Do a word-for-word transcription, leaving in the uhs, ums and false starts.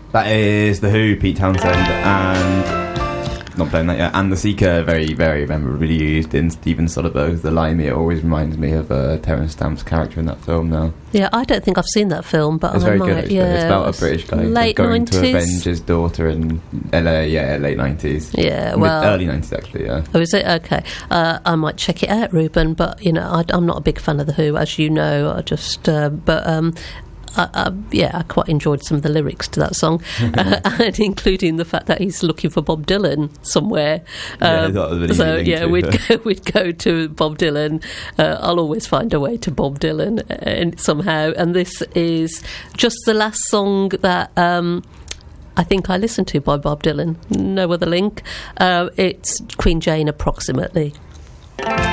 That is The Who, Pete Townsend, and not playing that yet. And The Seeker, very, very memorably used in Steven Soderbergh's The Limey. It always reminds me of uh, Terence Stamp's character in that film now. Yeah, I don't think I've seen that film, but it's I very might. good. Actually. Yeah, it's about a British guy late going nineties? to avenge his daughter in L A. Yeah, late nineties. Yeah, Mid- well, early nineties actually. Yeah. Oh, is it? Okay. Uh, I might check it out, Ruben. But you know, I, I'm not a big fan of The Who, as you know. I just, uh, but. Um, I, I, yeah, I quite enjoyed some of the lyrics to that song, uh, and including the fact that he's looking for Bob Dylan somewhere. Yeah, Um, that was really so easy yeah, to, we'd uh, go, we'd go to Bob Dylan. Uh, I'll always find a way to Bob Dylan uh, and somehow. And this is just the last song that. Um, I think I listened to by Bob Dylan. No other link. Uh, it's Queen Jane, approximately.